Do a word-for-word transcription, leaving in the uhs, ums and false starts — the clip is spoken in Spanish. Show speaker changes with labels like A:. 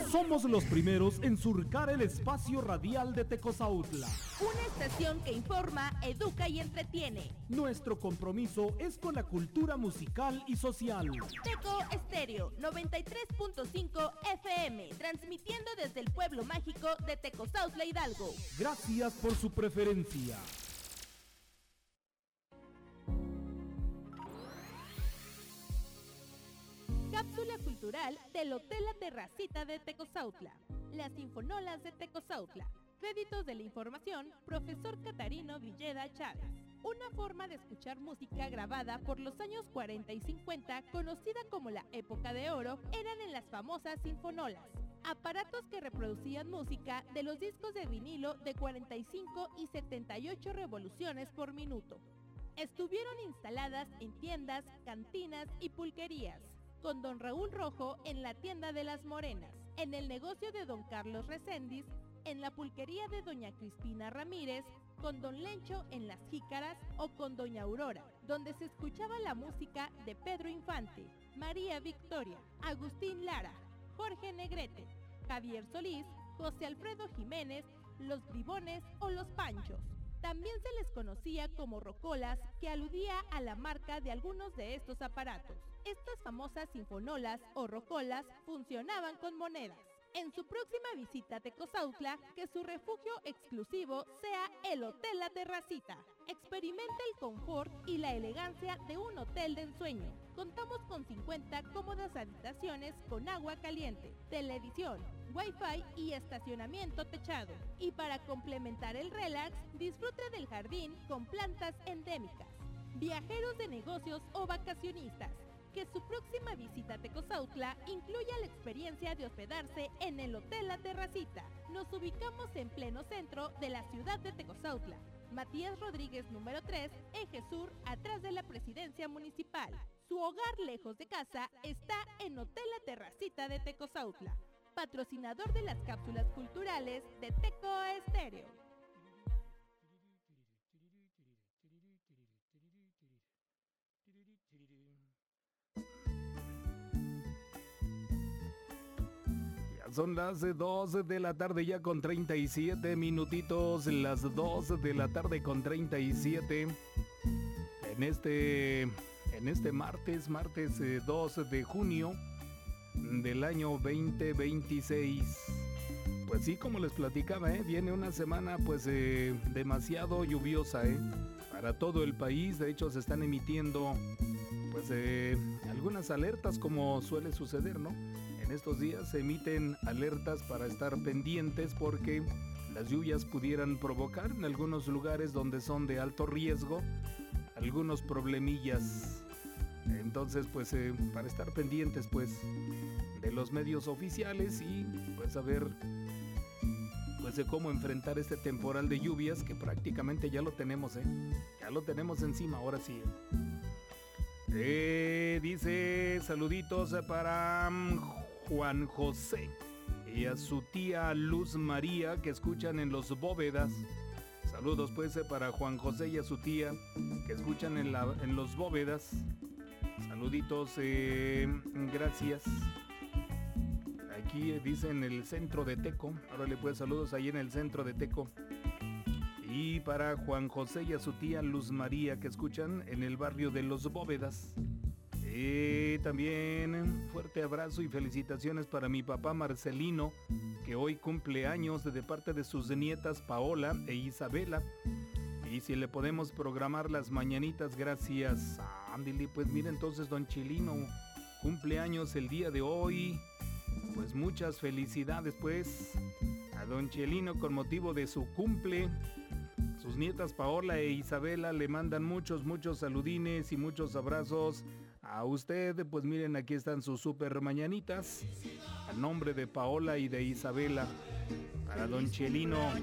A: Somos los primeros en surcar el espacio radial de Tecozautla.
B: Una estación que informa, educa y entretiene.
A: Nuestro compromiso es con la cultura musical y social.
B: Teco Estéreo noventa y tres punto cinco F M, transmitiendo desde el pueblo mágico de Tecozautla, Hidalgo.
A: Gracias por su preferencia.
B: Cápsula cultural del Hotel La Terracita de Tecozautla. Las Sinfonolas de Tecozautla. Créditos de la información, profesor Catarino Villeda Chávez. Una forma de escuchar música grabada por los años cuarenta y cincuenta, conocida como la época de oro, eran en las famosas sinfonolas. Aparatos que reproducían música de los discos de vinilo de cuarenta y cinco y setenta y ocho revoluciones por minuto. Estuvieron instaladas en tiendas, cantinas y pulquerías. Con don Raúl Rojo en la tienda de las Morenas, en el negocio de don Carlos Reséndiz, en la pulquería de doña Crispina Ramírez, con don Lencho en las Jícaras o con doña Aurora, donde se escuchaba la música de Pedro Infante, María Victoria, Agustín Lara, Jorge Negrete, Javier Solís, José Alfredo Jiménez, los Bribones o los Panchos. También se les conocía como rocolas, que aludía a la marca de algunos de estos aparatos. Estas famosas sinfonolas o rocolas funcionaban con monedas. En su próxima visita a Tecozautla, que su refugio exclusivo sea el Hotel La Terracita. Experimenta el confort y la elegancia de un hotel de ensueño. Contamos con cincuenta cómodas habitaciones con agua caliente, televisión, wifi y estacionamiento techado. Y para complementar el relax, disfrute del jardín con plantas endémicas. Viajeros de negocios o vacacionistas, que su próxima visita a Tecozautla incluya la experiencia de hospedarse en el Hotel La Terracita. Nos ubicamos en pleno centro de la ciudad de Tecozautla. Matías Rodríguez número tres, Eje Sur, atrás de la presidencia municipal. Su hogar lejos de casa está en Hotel La Terracita de Tecozautla, patrocinador de las cápsulas culturales de Teco Estéreo.
A: Son las dos de la tarde ya con treinta y siete minutitos, las dos de la tarde con treinta y siete en este, en este martes, martes eh, dos de junio del año veinte veintiséis. Pues sí, como les platicaba, ¿eh? Viene una semana pues eh, demasiado lluviosa ¿eh? para todo el país. De hecho se están emitiendo pues eh, algunas alertas, como suele suceder, ¿no? En estos días se emiten alertas para estar pendientes porque las lluvias pudieran provocar en algunos lugares donde son de alto riesgo algunos problemillas. Entonces pues eh, para estar pendientes pues de los medios oficiales y pues saber pues de cómo enfrentar este temporal de lluvias que prácticamente ya lo tenemos, ¿eh? Ya lo tenemos encima, ahora sí. Eh, dice saluditos para Juan José y a su tía Luz María, que escuchan en Los Bóvedas. Saludos pues para Juan José y a su tía que escuchan en, la, en Los Bóvedas. Saluditos, eh, gracias. Aquí dice en el centro de Teco. Ahora le pues saludos ahí en el centro de Teco. Y para Juan José y a su tía Luz María, que escuchan en el barrio de Los Bóvedas. Y también fuerte abrazo y felicitaciones para mi papá Marcelino, que hoy cumple años, de parte de sus nietas Paola e Isabela. Y si le podemos programar las mañanitas, gracias. Ándale, pues mira, entonces don Chilino cumple años el día de hoy. Pues muchas felicidades pues a don Chelino con motivo de su cumple. Sus nietas Paola e Isabela le mandan muchos, muchos saludines y muchos abrazos a usted. Pues miren, aquí están sus super mañanitas a nombre de Paola y de Isabela para don Chelino.